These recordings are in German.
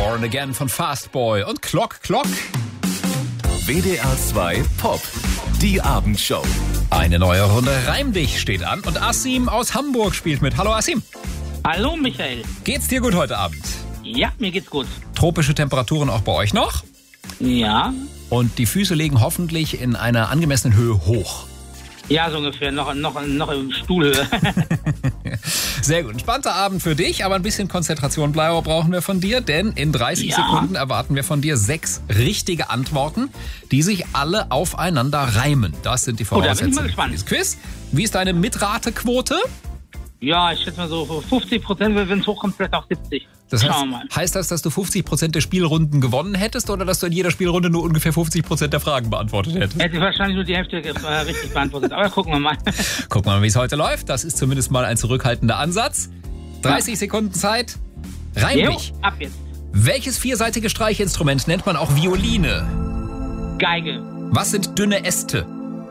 Born Again von Fastboy und Clock Clock. WDR 2 Pop, die Abendshow. Eine neue Runde Reim dich steht an und Asim aus Hamburg spielt mit. Hallo Asim. Hallo Michael. Geht's dir gut heute Abend? Ja, mir geht's gut. Tropische Temperaturen auch bei euch noch? Ja. Und die Füße liegen hoffentlich in einer angemessenen Höhe hoch. Ja, so ungefähr. Noch im Stuhlhöhe. Sehr gut. Ein spannender Abend für dich, aber ein bisschen Konzentration brauchen wir von dir, denn in 30 Sekunden erwarten wir von dir 6 richtige Antworten, die sich alle aufeinander reimen. Das sind die Voraussetzungen für dieses Quiz. Wie ist deine Mitratequote? Ja, ich schätze mal so 50%, wenn es hochkommt, vielleicht auch 70%. Das heißt, Schauen wir mal. heißt das, dass du 50% der Spielrunden gewonnen hättest oder dass du in jeder Spielrunde nur ungefähr 50% der Fragen beantwortet hättest? Hätte ich wahrscheinlich nur die Hälfte richtig beantwortet, aber gucken wir mal. Gucken wir mal, wie es heute läuft. Das ist zumindest mal ein zurückhaltender Ansatz. 30 Sekunden Zeit. Reim dich. Ab jetzt. Welches vierseitige Streichinstrument nennt man auch Violine? Geige. Was sind dünne Äste?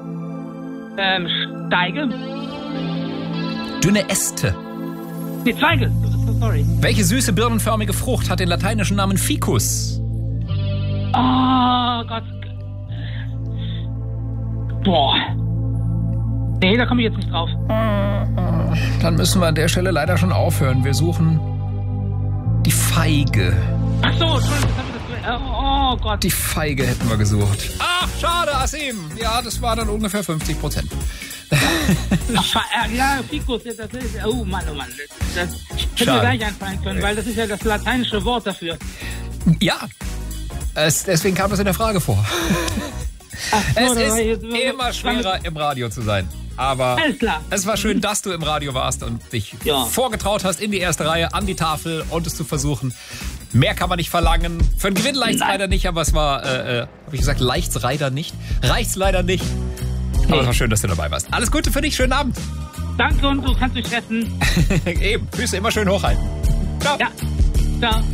Steige. Dünne Äste. Die Zweige. Sorry. Welche süße birnenförmige Frucht hat den lateinischen Namen Ficus? Oh Gott. Boah. Nee, da komme ich jetzt nicht drauf. Dann müssen wir an der Stelle leider schon aufhören. Wir suchen die Feige. Ach so, Entschuldigung, oh Gott. Die Feige hätten wir gesucht. Ach, schade, Asim. Ja, das war dann ungefähr 50%. Ja, Ficus, das ist, oh Mann. Das hätte mir gleich einfallen können, weil das ist ja das lateinische Wort dafür. Ja, deswegen kam das in der Frage vor. Ach so, es ist immer schwerer, im Radio zu sein. Aber alles klar. Es war schön, dass du im Radio warst und dich vorgetraut hast in die erste Reihe, an die Tafel und es zu versuchen. Mehr kann man nicht verlangen. Für einen Gewinn reicht's leider nicht, aber es war, habe ich gesagt, reicht's leider nicht. Aber es war schön, dass du dabei warst. Alles Gute für dich, schönen Abend. Danke und du kannst dich retten. Eben, Füße immer schön hochhalten. Ciao. Ja, ciao.